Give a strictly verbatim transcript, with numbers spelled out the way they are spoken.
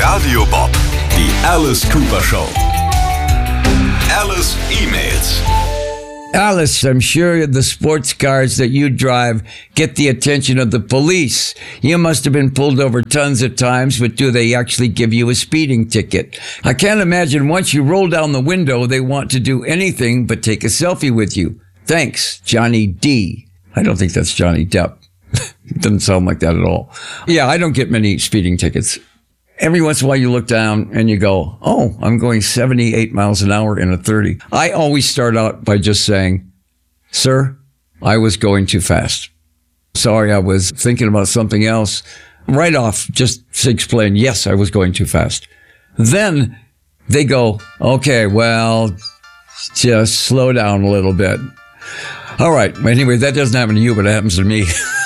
Radio Bob, die Alice Cooper Show. Alice E-Mails. Alice, I'm sure the sports cars that you drive get the attention of the police. You must have been pulled over tons of times, but do they actually give you a speeding ticket? I can't imagine once you roll down the window, they want to do anything but take a selfie with you. Thanks, Johnny D. I don't think that's Johnny Depp. It doesn't sound like that at all. Yeah, I don't get many speeding tickets. Every once in a while you look down and you go, oh, I'm going seventy-eight miles an hour in a thirty. I always start out by just saying, sir, I was going too fast. Sorry, I was thinking about something else. Right off, just to explain, yes, I was going too fast. Then they go, okay, well, just slow down a little bit. All right. Anyway, that doesn't happen to you, but it happens to me.